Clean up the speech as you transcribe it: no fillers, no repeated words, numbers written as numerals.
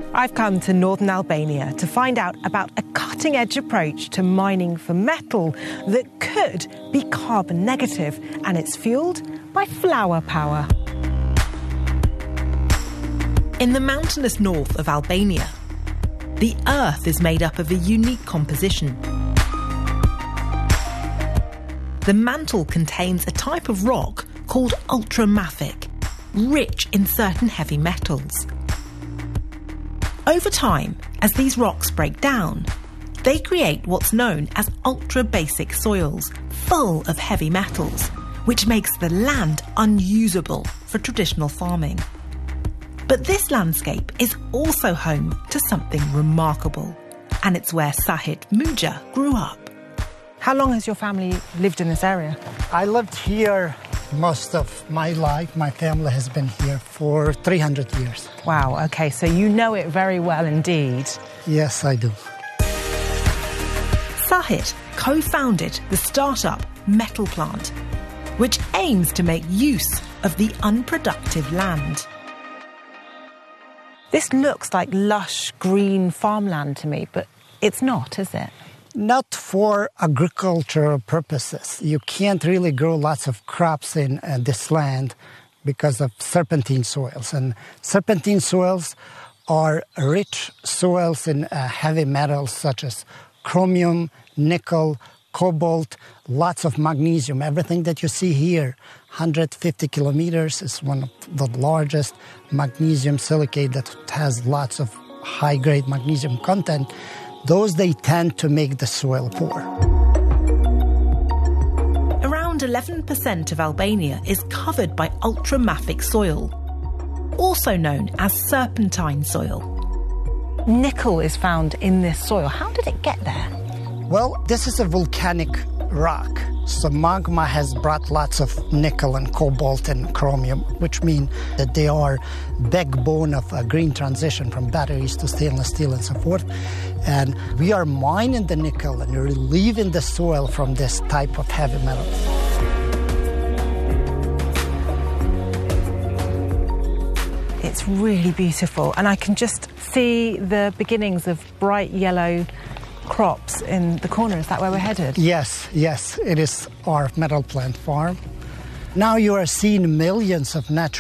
I've come to northern Albania to find out about a cutting-edge approach to mining for metal that could be carbon negative, and it's fuelled by flower power. In the mountainous north of Albania, the earth is made up of a unique composition. The mantle contains a type of rock called ultramafic, rich in certain heavy metals. Over time, as these rocks break down, they create what's known as ultra-basic soils, full of heavy metals, which makes the land unusable for traditional farming. But this landscape is also home to something remarkable, and it's where Sahit Muja grew up. How long has your family lived in this area? I lived here most of my life. My family has been here for 300 years. Wow, okay, so you know it very well indeed. Yes, I do. Sahit co-founded the start-up Metal Plant, which aims to make use of the unproductive land. This looks like lush green farmland to me, but it's not, is it? Not for agricultural purposes. You can't really grow lots of crops in this land because of serpentine soils. And serpentine soils are rich soils in heavy metals such as chromium, nickel, cobalt, lots of magnesium. Everything that you see here, 150 kilometers, is one of the largest magnesium silicate that has lots of high-grade magnesium content. Those, they tend to make the soil poor. Around 11% of Albania is covered by ultramafic soil, also known as serpentine soil. Nickel is found in this soil. How did it get there? Well, this is a volcanic rock. So magma has brought lots of nickel and cobalt and chromium, which mean that they are backbone of a green transition from batteries to stainless steel and so forth. And we are mining the nickel and relieving the soil from this type of heavy metals. It's really beautiful, and I can just see the beginnings of bright yellow crops in the corner. Is that where we're headed? Yes, it is our Metal Plant farm. Now you are seeing millions of natural